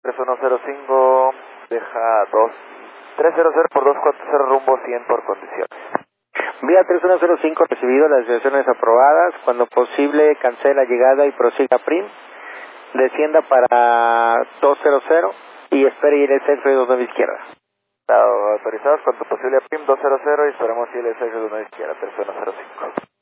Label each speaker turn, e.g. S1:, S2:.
S1: 3105, deja 300 por 240 rumbo 100 por condiciones.
S2: Vía 3105 recibido, las direcciones aprobadas. Cuando posible cancele la llegada y prosiga PRIM. Descienda para 200 y espere ir el centro de 29 izquierda.
S1: Autorizados, cuanto posible PRIM 200 y esperamos ir el centro de 29 izquierda, 3105.